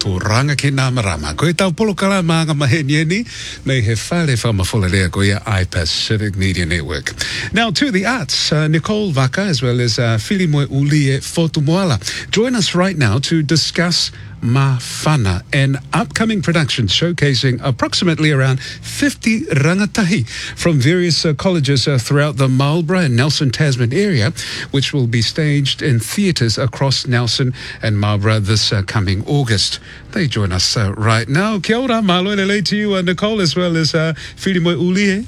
tō ranga ki nā marama. Koe tau polokala maanga mahenieni, nei he whare whamawholalea ko ia iPacific Media Network. Now to the arts, Nicole Vaka as well as Filimoe Ulie Fotumoala join us right now to discuss Mawhana, an upcoming production showcasing approximately around 50 rangatahi from various colleges throughout the Marlborough and Nelson Tasman area, which will be staged in theatres across Nelson and Marlborough this coming August. They join us right now. Kia ora, malolele to you, Nicole, as well as Filimoe Ulie.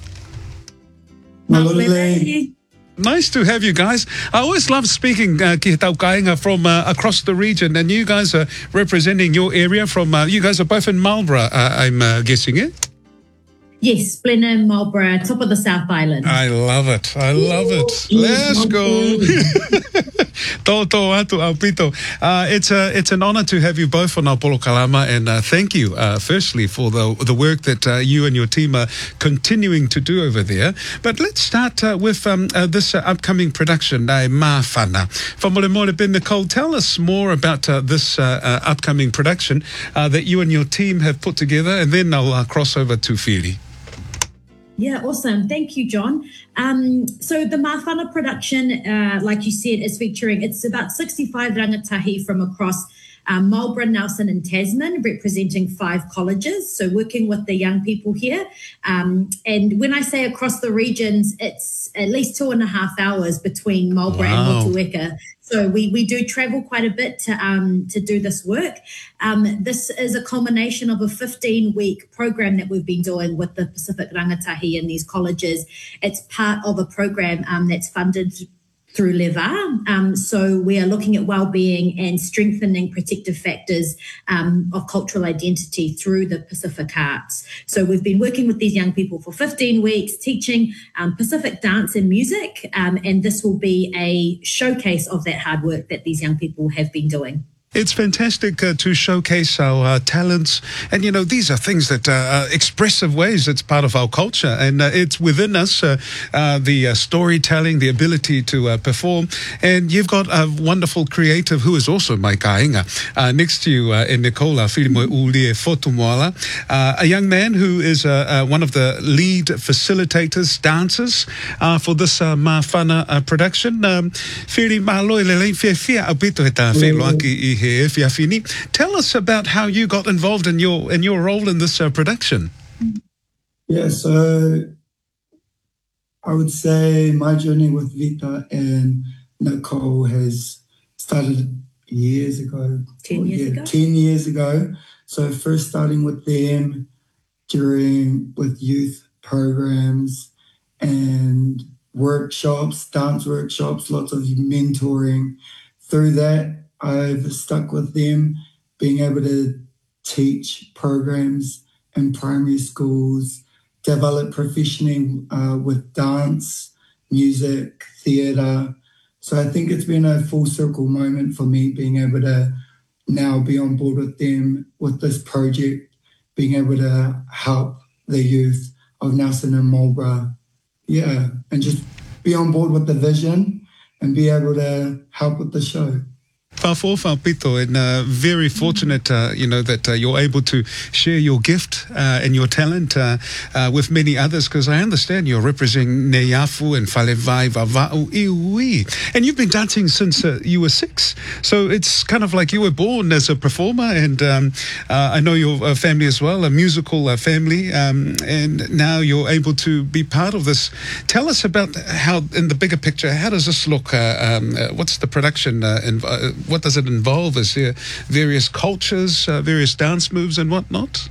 Malolele. Nice to have you guys. I always love speaking ki he tau kāinga from across the region, and you guys are representing your area from, you guys are both in Marlborough, I'm guessing, eh? Yes, Blenheim, Marlborough, top of the South Island. I love it. I love it. Let's go. Tō atu au pito. It's an honour to have you both on our Polo Kalama, and thank you, firstly, for the work that you and your team are continuing to do over there. But let's start with this upcoming production, Mawhana. Whamolemole Ben Nicole, tell us more about this upcoming production that you and your team have put together, and then I'll cross over to Fili. Yeah, awesome. Thank you, John. So the Mawhana production, like you said, is featuring, it's about 65 rangatahi from across Marlborough, Nelson and Tasman, representing 5 colleges. So working with the young people here. And when I say across the regions, it's at least 2.5 hours between Marlborough and Motueka. So we do travel quite a bit to do this work. This is a culmination of a 15-week program that we've been doing with the Pacific Rangatahi in these colleges. It's part of a program that's funded through LEVA. So we are looking at wellbeing and strengthening protective factors of cultural identity through the Pacific arts. So we've been working with these young people for 15 weeks, teaching Pacific dance and music, and this will be a showcase of that hard work that these young people have been doing. It's fantastic to showcase our talents. And, you know, these are things that are expressive ways. It's part of our culture. And it's within us, the storytelling, the ability to perform. And you've got a wonderful creative who is also my kāinga next to you in Nicola Filimoe Ulie Fotumoala, a young man who is one of the lead facilitators, dancers for this Mawhana production. Whiri māloi lelei whiawhia apito he tā wheloaki I tell us about how you got involved in your role in this production. Yeah, so I would say my journey with Vita and Nicole has started years ago. 10 years ago? 10 years ago. So first starting with them with youth programs and workshops, dance workshops, lots of mentoring. Through that, I've stuck with them, being able to teach programs in primary schools, develop professionally with dance, music, theatre. So I think it's been a full circle moment for me, being able to now be on board with them with this project, being able to help the youth of Nelson and Marlborough. Yeah, and just be on board with the vision and be able to help with the show. Pito, and very fortunate, you know, that you're able to share your gift and your talent with many others, because I understand you're representing Neafu and Whalewai, Vava'u, Iwi. And you've been dancing since you were 6. So it's kind of like you were born as a performer, and I know your family as well, a musical family, and now you're able to be part of this. Tell us about how, in the bigger picture, how does this look? What's the production what does it involve? Is there various cultures, various dance moves and whatnot?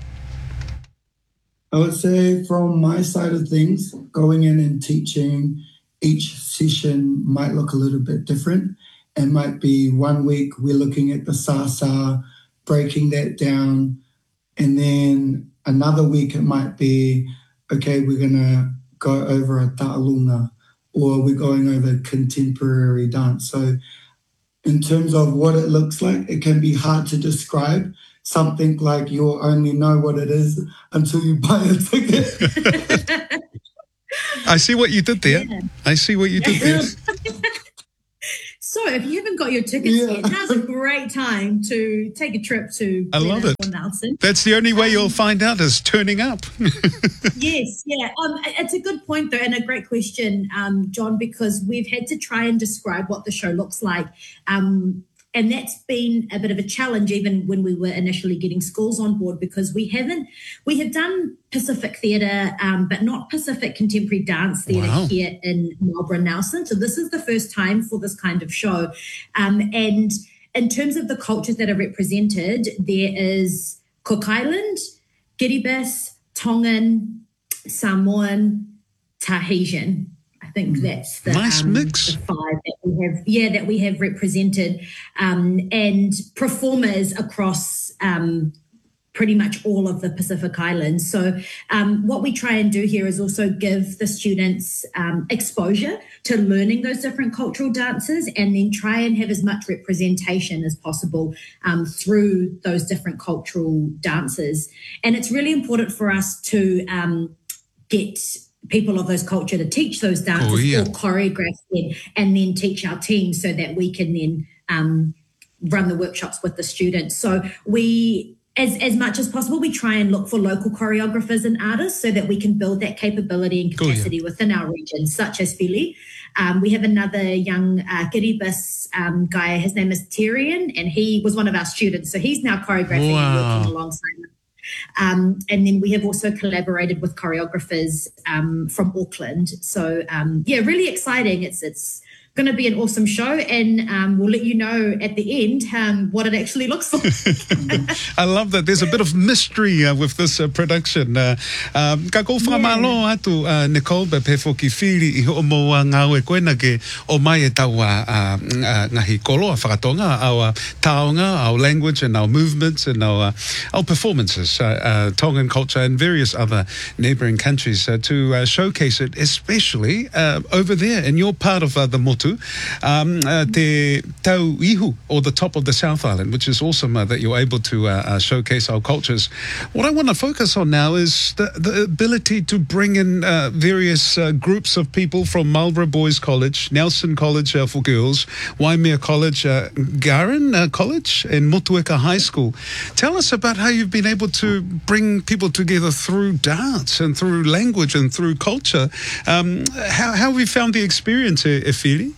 I would say from my side of things, going in and teaching, each session might look a little bit different. It might be 1 week we're looking at the sa-sa, breaking that down. And then another week it might be, okay, we're going to go over a ta'alunga, or we're going over contemporary dance. So in terms of what it looks like, it can be hard to describe. Something like you'll only know what it is until you buy a ticket. I see what you did there. Yeah. I see what you did there. So if you haven't got your tickets yet, now's a great time to take a trip to I love it. Nelson. That's the only way you'll find out is turning up. Yes, yeah. It's a good point, though, and a great question, John, because we've had to try and describe what the show looks like. And that's been a bit of a challenge even when we were initially getting schools on board, because we have done Pacific theatre, but not Pacific contemporary dance theatre here in Marlborough Nelson. So this is the first time for this kind of show. And in terms of the cultures that are represented, there is Cook Island, Kiribati, Tongan, Samoan, Tahitian. I think that's the nice mix. The five that we have. Yeah, that we have represented, and performers across pretty much all of the Pacific Islands. So what we try and do here is also give the students exposure to learning those different cultural dances, and then try and have as much representation as possible through those different cultural dances. And it's really important for us to get people of those culture to teach those dances or choreograph them and then teach our team so that we can then run the workshops with the students. So we, as much as possible, we try and look for local choreographers and artists so that we can build that capability and capacity within our region, such as Philly. We have another young Kiribati guy, his name is Tyrion, and he was one of our students. So he's now choreographing and working alongside us. And then we have also collaborated with choreographers from Auckland. So, really exciting. It's going to be an awesome show, and we'll let you know at the end what it actually looks like. I love that. There's a bit of mystery with this production. Ka kou whakamalo atu, Nicole, be whoki whiri I ho mo ngau e koena ke o mai e tau ngahi koloa whakatonga, our taonga, our language and our movements and our performances, Tongan culture and various other neighbouring countries to showcase it, especially over there in your part of the motu. Te Tau Ihu, or the top of the South Island, which is awesome that you're able to showcase our cultures. What I want to focus on now is the ability to bring in various groups of people from Marlborough Boys College, Nelson College for girls, Waimea College, Garin College, and Motueka High School. Tell us about how you've been able to bring people together through dance and through language and through culture. How have you found the experience, Efili?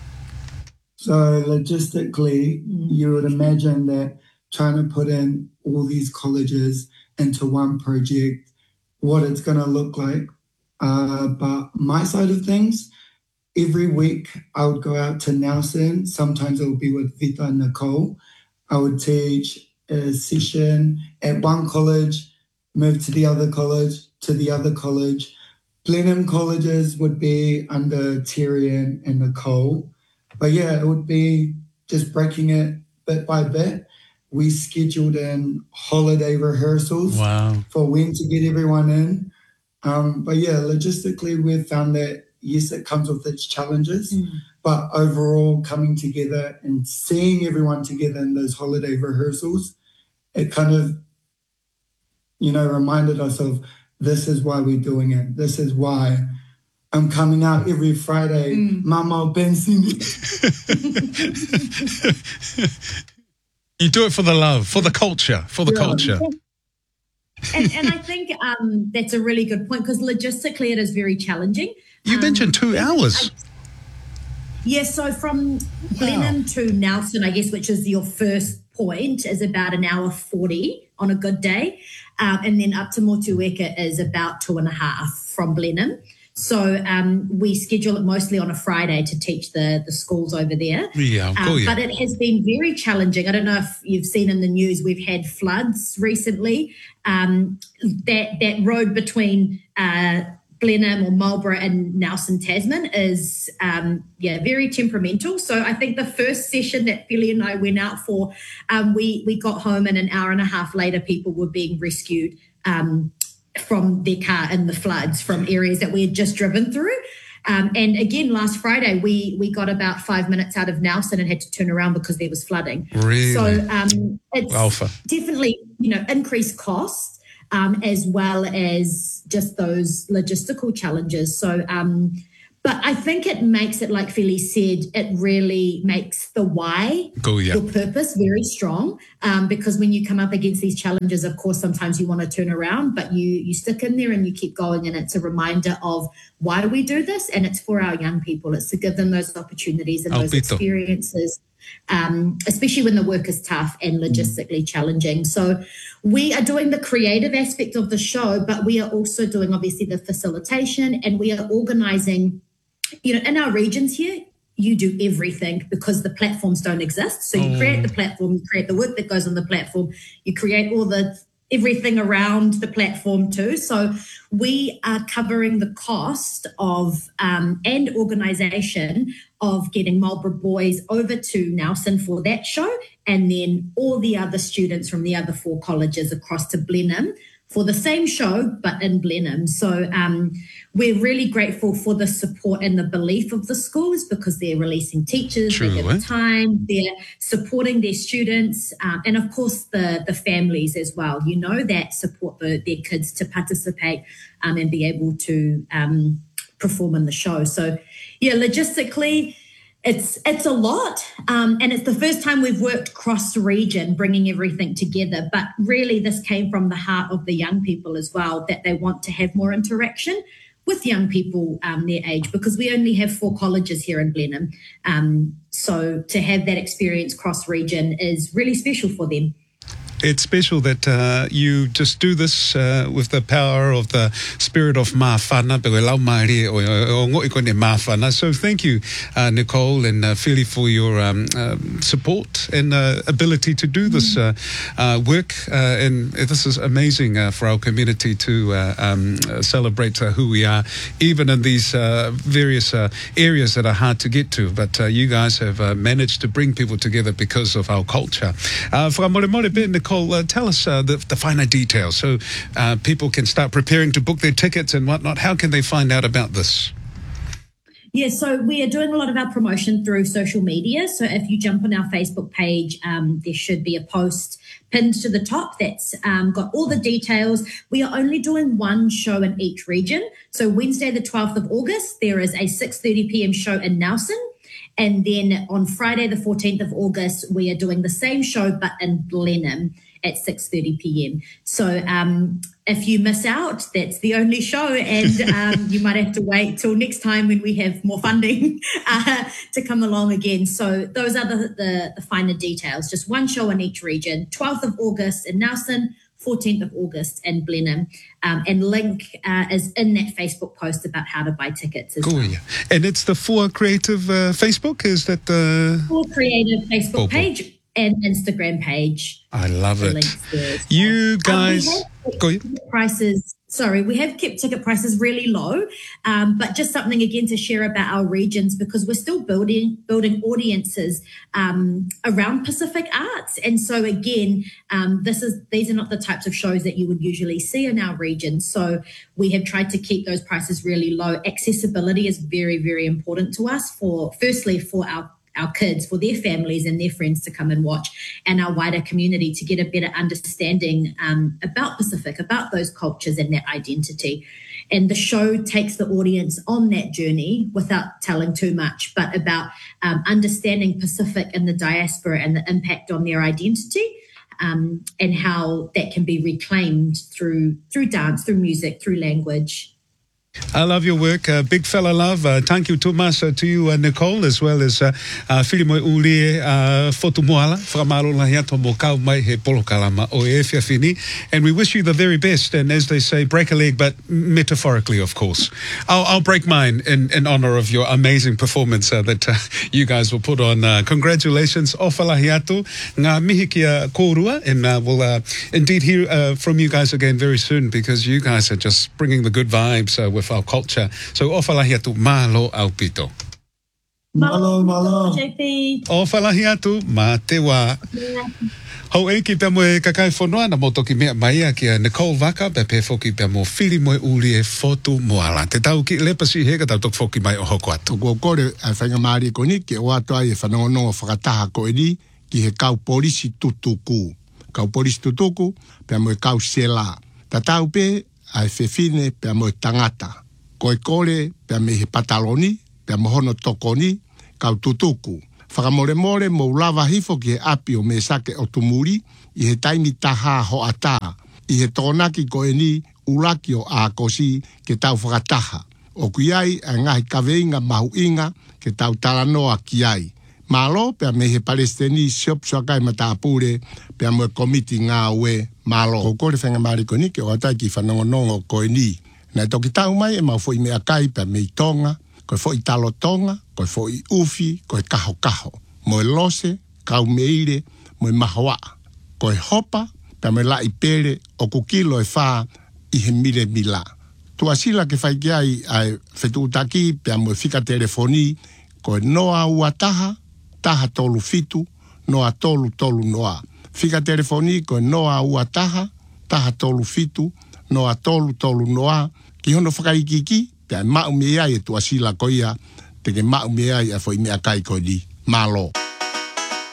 So logistically, you would imagine that trying to put in all these colleges into one project, what it's going to look like. But my side of things, every week I would go out to Nelson. Sometimes it would be with Vita and Nicole. I would teach a session at one college, move to the other college, Blenheim colleges would be under Tyrion and Nicole. But yeah, it would be just breaking it bit by bit. We scheduled in holiday rehearsals for when to get everyone in. But yeah, logistically, we've found that, yes, it comes with its challenges, but overall coming together and seeing everyone together in those holiday rehearsals, it kind of, reminded us of this is why we're doing it. This is why I'm coming out every Friday. Mama Ben Cindy. You do it for the love, for the culture, culture. And I think that's a really good point, because logistically it is very challenging. You mentioned 2 hours. So from Blenheim to Nelson, I guess, which is your first point, is about 1 hour 40 on a good day. And then up to Motueka is about 2.5 from Blenheim. So we schedule it mostly on a Friday to teach the schools over there. But it has been very challenging. I don't know if you've seen in the news, we've had floods recently. That road between Blenheim or Marlborough and Nelson Tasman is very temperamental. So I think the first session that Billy and I went out for, we got home, and 1.5 hours later people were being rescued from their car in the floods from areas that we had just driven through. And again, last Friday, we got about 5 minutes out of Nelson and had to turn around because there was flooding. Really? So it's definitely, increased costs as well as just those logistical challenges. So, But I think it makes it, like Philly said, it really makes the why, your purpose, very strong. Because when you come up against these challenges, of course, sometimes you want to turn around, but you stick in there and you keep going. And it's a reminder of why we do this. And it's for our young people. It's to give them those opportunities and those experiences, especially when the work is tough and logistically challenging. So we are doing the creative aspect of the show, but we are also doing, obviously, the facilitation, and we are organizing. In our regions here, you do everything because the platforms don't exist. So you create the platform, you create the work that goes on the platform, you create everything around the platform too. So we are covering the cost of and organisation of getting Marlborough boys over to Nelson for that show, and then all the other students from the other 4 colleges across to Blenheim for the same show, but in Blenheim. So we're really grateful for the support and the belief of the schools, because they're releasing teachers, they give time, they're supporting their students, and of course the families as well, that support their kids to participate and be able to perform in the show. So logistically, it's a lot, and it's the first time we've worked cross-region, bringing everything together. But really, this came from the heart of the young people as well, that they want to have more interaction with young people their age, because we only have 4 colleges here in Blenheim. So to have that experience cross-region is really special for them. It's special that you just do this with the power of the spirit of Mawhana. So thank you, Nicole and Philly, for your support and ability to do this work. And this is amazing for our community to celebrate who we are, even in these various areas that are hard to get to. But you guys have managed to bring people together because of our culture. Nicole, tell us the finer details so people can start preparing to book their tickets and whatnot. How can they find out about this? Yeah, so we are doing a lot of our promotion through social media. So if you jump on our Facebook page, there should be a post pinned to the top that's got all the details. We are only doing 1 show in each region. So Wednesday, the 12th of August, there is a 6:30 p.m. show in Nelson. And then on Friday, the 14th of August, we are doing the same show, but in Blenheim at 6:30 p.m. So if you miss out, that's the only show, and you might have to wait till next time when we have more funding to come along again. So those are the finer details. Just 1 show in each region, 12th of August in Nelson, 14th of August in Blenheim, and link is in that Facebook post about how to buy tickets as well. Yeah. And it's the 4 Creative Facebook, is that the 4 Creative Facebook page and Instagram page. I love it. You guys, go ahead. We have kept ticket prices really low, but just something again to share about our regions, because we're still building audiences around Pacific arts. And so again, these are not the types of shows that you would usually see in our region. So we have tried to keep those prices really low. Accessibility is very, very important to us, firstly for our kids, for their families and their friends to come and watch, and our wider community to get a better understanding about Pacific, about those cultures and that identity. And the show takes the audience on that journey without telling too much, but about understanding Pacific and the diaspora and the impact on their identity, and how that can be reclaimed through dance, through music, through language. I love your work. Big fella love. Thank you too much to you, Nicole, as well as Philly Moe Uli Fotumoala, Whakamalola mo kau mai he polokalama o e whiawhini. And we wish you the very best. And as they say, break a leg, but metaphorically, of course. I'll break mine in honor of your amazing performance that you guys will put on. Congratulations. Ofalahi atu. Ngā mihi kia kōrua. And we'll indeed hear from you guys again very soon, because you guys are just bringing the good vibes with our culture. So ofalahi atu malo au pito. Malo. JP. Ofalahi atu ma te wā. Hau e ki pia moe kakai whanua na motoki mea maia ki a Nicole Vaka, pe pe foki pia mo Philly Moe Uli e Fotumoala. Te tau ki lepasi he ka tau tok foki mai o hoko atu. Ko kore a whainga maari ko ni, ki o atua i whanongo whakataha ko eri, ki he kau polisi tutuku. Kau polisi tutuku, pia moe kau sela. Ta tau pe, ai whewhine pia moe tangata. Koe kore, pia me he pataloni, pia mohono tokoni, kau tutuku. Whakamore mo lava hifo ki he api o me sake o tumuri, i he taimi taha ho ata, i he tōnaki koe ni ulaki o ākosi ke tau whakataha. O kuiai a ngahi kaweinga mahu inga ke tau talanoa ki ai. Malo pia me he Palestini siop suakai mata apure pia mo komiti ngā ue malo. Ko kore whenga mariko ni ke o atai ki whanongonongo koe ni. Nai toki tau mai e mau fo i mea kai pia me i tonga, koe fo i talo tonga, koe fo i ufi, koe kaho kaho. Mo e lose, kau meire, mo e mahoa. Koe hopa, pia me la i pere o kukilo e wha i he mire mila. Tua sila ke whaiki ai whetu utaki pia mo e whika telefoni, koe noa ua taha, taha tolu fitu, noa tolu tolu noa. Whika telefoni koe noa ua taha, taha tolu fitu, noa tolu tolu noa. Ki hono whakaikiki, pia mau mea e tua sila koia, te ke mau mea e fo i mea kai koe di. Malo.